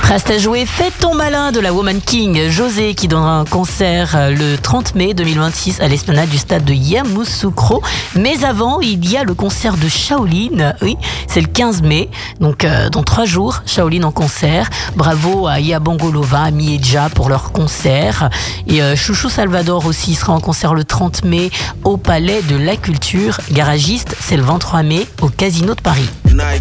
Reste à jouer, fais ton malin de la Woman King. José qui donnera un concert le 30 mai 2026 à l'esplanade du stade de Yamoussoukro. Mais avant, il y a le concert de Shaolin. Oui, c'est le 15 mai. Donc, dans 3 jours, Shaolin en concert. Bravo à Yabangolova, à Mieja pour leur concert. Et Chouchou Salvador aussi sera en concert le 30 mai au Palais de la Culture. Garagiste, c'est le 23 mai au Casino de Paris.